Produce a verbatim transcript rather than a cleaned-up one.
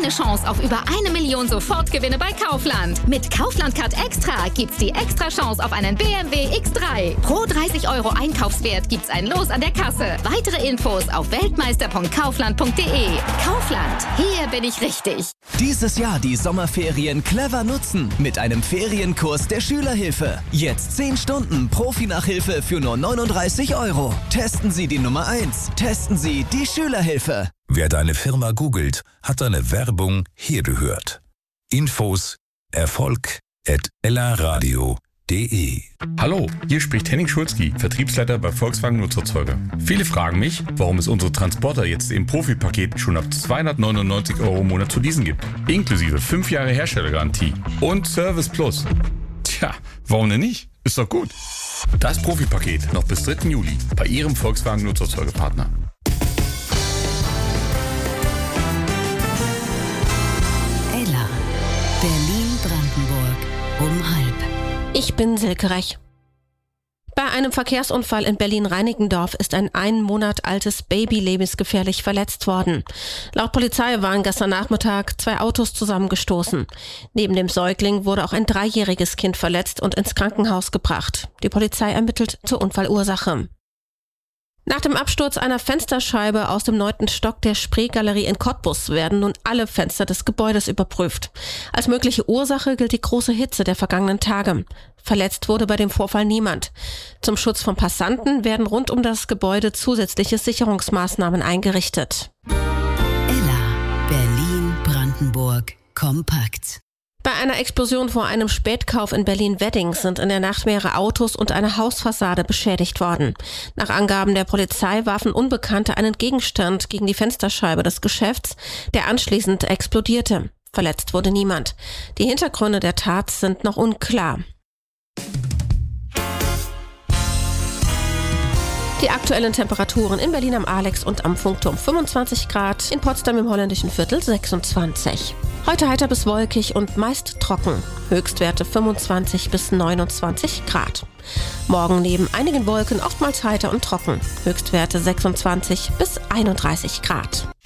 eine Chance auf über eine Million Sofortgewinne bei Kaufland. Mit Kaufland-Card Extra gibt's die extra Chance auf einen B M W X drei. Pro dreißig Euro Einkaufswert gibt's ein Los an der Kasse. Weitere Infos auf weltmeister punkt kaufland punkt de. Kaufland, hier bin ich richtig. Dieses Jahr die Sommerferien clever nutzen mit einem Ferienkurs der Schülerhilfe. Jetzt zehn Stunden Profi-Nachhilfe für nur neununddreißig Euro. Testen Sie die Nummer eins. Testen Sie die Schülerhilfe. Wer deine Firma googelt, hat deine Werbung hier gehört. Infos erfolg at ellaradio punkt de. Hallo, hier spricht Henning Schulzki, Vertriebsleiter bei Volkswagen Nutzfahrzeuge. Viele fragen mich, warum es unsere Transporter jetzt im Profipaket schon ab zweihundertneunundneunzig Euro im Monat zu leasen gibt. Inklusive fünf Jahre Herstellergarantie und Service Plus. Tja, warum denn nicht? Ist doch gut. Das Profipaket noch bis dritten Juli bei Ihrem Volkswagen Nutzfahrzeugepartner. Ella, Berlin-Brandenburg um halb. Ich bin Silke Rech. Bei einem Verkehrsunfall in Berlin-Reinickendorf ist ein einen Monat altes Baby lebensgefährlich verletzt worden. Laut Polizei waren gestern Nachmittag zwei Autos zusammengestoßen. Neben dem Säugling wurde auch ein dreijähriges Kind verletzt und ins Krankenhaus gebracht. Die Polizei ermittelt zur Unfallursache. Nach dem Absturz einer Fensterscheibe aus dem neunten Stock der Spree-Galerie in Cottbus werden nun alle Fenster des Gebäudes überprüft. Als mögliche Ursache gilt die große Hitze der vergangenen Tage. Verletzt wurde bei dem Vorfall niemand. Zum Schutz von Passanten werden rund um das Gebäude zusätzliche Sicherungsmaßnahmen eingerichtet. Ella, Berlin-Brandenburg kompakt. Bei einer Explosion vor einem Spätkauf in Berlin-Wedding sind in der Nacht mehrere Autos und eine Hausfassade beschädigt worden. Nach Angaben der Polizei warfen Unbekannte einen Gegenstand gegen die Fensterscheibe des Geschäfts, der anschließend explodierte. Verletzt wurde niemand. Die Hintergründe der Tat sind noch unklar. Die aktuellen Temperaturen in Berlin am Alex und am Funkturm fünfundzwanzig Grad, in Potsdam im holländischen Viertel sechsundzwanzig. Heute heiter bis wolkig und meist trocken. Höchstwerte fünfundzwanzig bis neunundzwanzig Grad. Morgen neben einigen Wolken oftmals heiter und trocken. Höchstwerte sechsundzwanzig bis einunddreißig Grad.